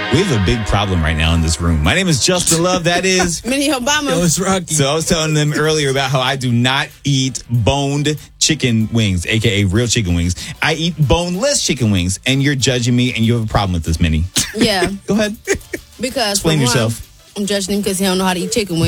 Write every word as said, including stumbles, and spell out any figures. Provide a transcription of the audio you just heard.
We have a big problem right now in this room. My name is Justin Love. That is Minnie Obama. It was Rocky. So I was telling them earlier about how I do not eat boned chicken wings, a k a real chicken wings. I eat boneless chicken wings, and you're judging me, and you have a problem with this, Minnie. Yeah. Go ahead. Because Explain for one, yourself. I'm judging him because he don't know how to eat chicken wings.